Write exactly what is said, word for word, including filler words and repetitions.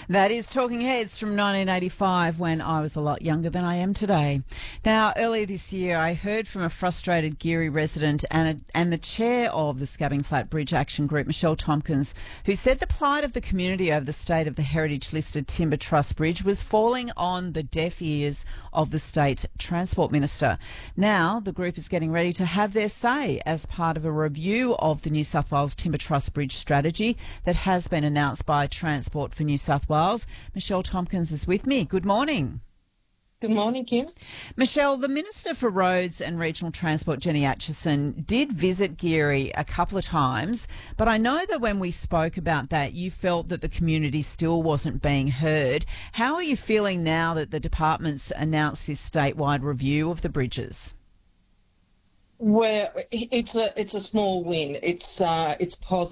That is Talking Heads from nineteen eighty-five, when I was a lot younger than I am today. Now, earlier this year, I heard from a frustrated Geary resident and, a, and the chair of the Scabbing Flat Bridge Action Group, Michelle Tompkins, who said the plight of the community over the state of the heritage-listed Timber Truss Bridge was falling on the deaf ears of the State Transport Minister. Now, the group is getting ready to have their say as part of a review of the New South Wales Timber Truss Bridge strategy that has been announced by Transport for New South Wales. Michelle Tompkins is with me. Good morning. Good morning, Kim. Michelle, the Minister for Roads and Regional Transport, Jenny Aitchison, did visit Geary a couple of times, but I know that when we spoke about that, you felt that the community still wasn't being heard. How are you feeling now that the department's announced this statewide review of the bridges? Well, it's a it's a small win. It's uh, it's positive.